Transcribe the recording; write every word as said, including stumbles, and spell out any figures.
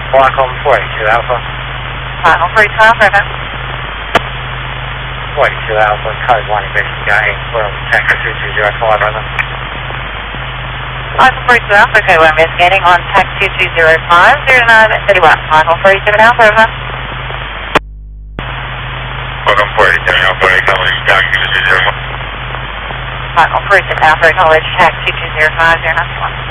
Qualcomm forty-two Alpha. Qualcomm forty-two Alpha, over. forty-two Alpha, code one investigating from taxi two two zero five, over. Qualcomm forty-two Alpha, okay, we're investigating on tax two two zero five, zero nine thirty-one. Qualcomm forty-seven Alpha, over. Qualcomm forty-seven Alpha, acknowledge tax two two zero one. Qualcomm forty-seven Alpha, acknowledge tax two two zero five, zero nine one.